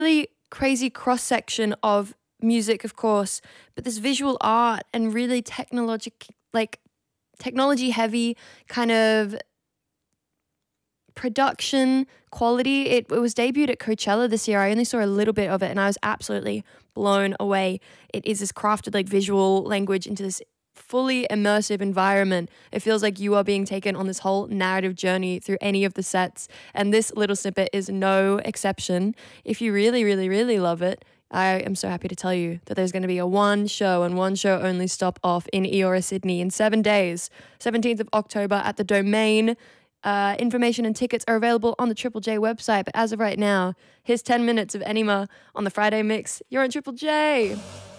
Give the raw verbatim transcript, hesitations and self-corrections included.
really crazy cross section of music, of course, but this visual art and really technologic, like technology heavy kind of production quality. It, it was debuted at Coachella this year. I only saw a little bit of it and I was absolutely blown away. It is this crafted like visual language into this fully immersive environment. It feels like you are being taken on this whole narrative journey through any of the sets, and this little snippet is no exception. If you really, really, really love it, I am so happy to tell you that there's going to be a one show and one show only stop off in Eora, Sydney in seven days, seventeenth of October at the Domain. Uh, information and tickets are available on the Triple J website, but as of right now, here's ten minutes of Enima on the Friday Mix. You're on Triple J.